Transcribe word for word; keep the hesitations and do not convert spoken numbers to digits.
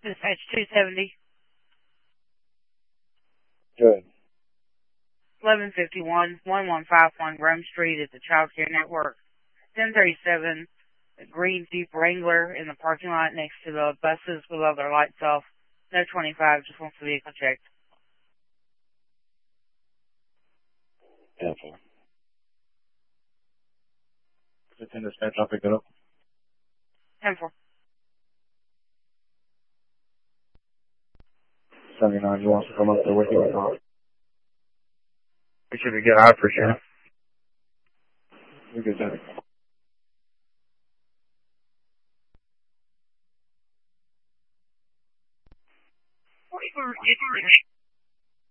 Dispatch two seventy. Good. eleven fifty-one, eleven fifty-one Graham Street at the Child Care Network. ten thirty-seven, a green Jeep Wrangler in the parking lot next to the buses with all their lights off. No twenty-five, just wants the vehicle checked. ten four. ten dispatch, I'll pick it up. ten four. seventy-nine, you want to come up there with you or not? We should be good. I appreciate it. You're good,